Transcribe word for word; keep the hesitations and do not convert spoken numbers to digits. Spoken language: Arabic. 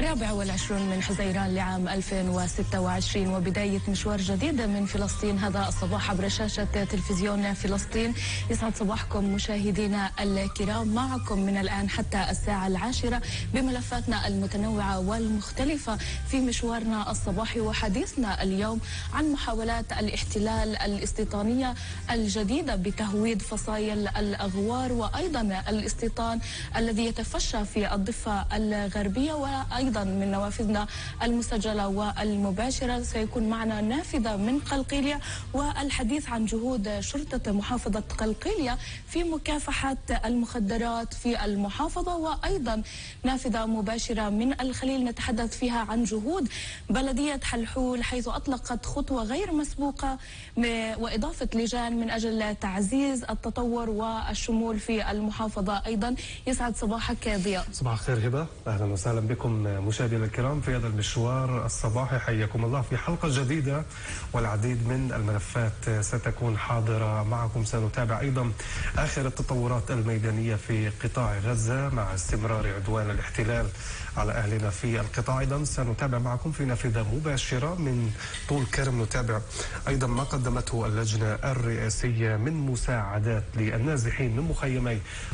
الرابع والعشرون من حزيران لعام ألفين وستة وعشرين، وبداية مشوار جديد من فلسطين هذا الصباح عبر شاشة تلفزيون فلسطين. يسعد صباحكم مشاهدينا الكرام، معكم من الآن حتى الساعة العاشرة بملفاتنا المتنوعة والمختلفة في مشوارنا الصباحي. وحديثنا اليوم عن محاولات الاحتلال الاستيطانية الجديدة بتهويد فصائل الأغوار، وأيضا الاستيطان الذي يتفشى في الضفة الغربية وأيضا من نوافذنا المسجلة والمباشرة. سيكون معنا نافذة من قلقيلية والحديث عن جهود شرطة محافظة قلقيلية في مكافحة المخدرات في المحافظة، وأيضا نافذة مباشرة من الخليل نتحدث فيها عن جهود بلدية حلحول حيث أطلقت خطوة غير مسبوقة وإضافة لجان من أجل تعزيز التطور والشمول في المحافظة أيضا. يسعد صباحك ضياء. صباح الخير هبة، أهلا وسهلا بكم مشاهدينا الكرام في هذا المشوار الصباحي. حياكم الله في حلقة جديدة والعديد من الملفات ستكون حاضرة معكم. سنتابع أيضا آخر التطورات الميدانية في قطاع غزة مع استمرار عدوان الاحتلال على أهلنا في القطاع. أيضا سنتابع معكم في نافذة مباشرة من طول كرم، نتابع أيضا ما قدمته اللجنة الرئاسية من مساعدات للنازحين من مخيمي